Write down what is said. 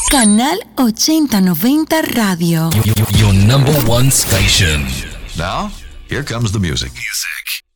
Canal 8090 Radio. Your number one station. Now, here comes the music.